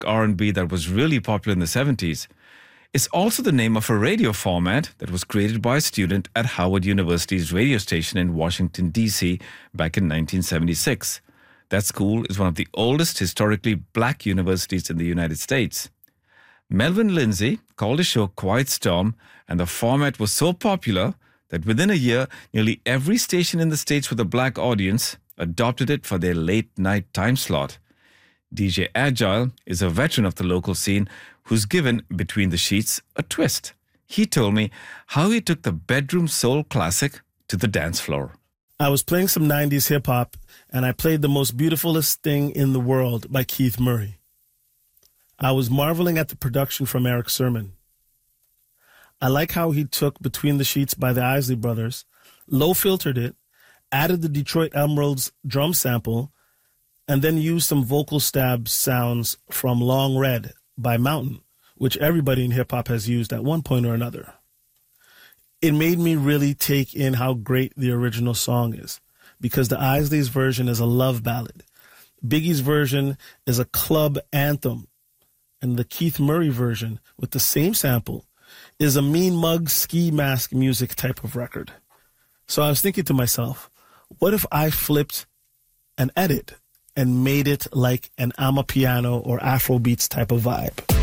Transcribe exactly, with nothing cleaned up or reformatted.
R and B that was really popular in the seventies. It's also the name of a radio format that was created by a student at Howard University's radio station in Washington, D C back in nineteen seventy-six. That school is one of the oldest historically black universities in the United States. Melvin Lindsay called the show Quiet Storm, and the format was so popular that within a year, nearly every station in the States with a black audience adopted it for their late-night time slot. D J Agile is a veteran of the local scene who's given Between the Sheets a twist. He told me how he took the bedroom soul classic to the dance floor. I was playing some nineties hip-hop, and I played The Most Beautifulest Thing in the World by Keith Murray. I was marveling at the production from Eric Sermon. I like how he took Between the Sheets by the Isley Brothers, low-filtered it, added the Detroit Emeralds drum sample, and then used some vocal stab sounds from Long Red by Mountain, which everybody in hip-hop has used at one point or another. It made me really take in how great the original song is, because the Isleys version is a love ballad. Biggie's version is a club anthem, and the Keith Murray version, with the same sample, is a mean mug ski mask music type of record. So I was thinking to myself, what if I flipped an edit and made it like an Amapiano or Afrobeats type of vibe?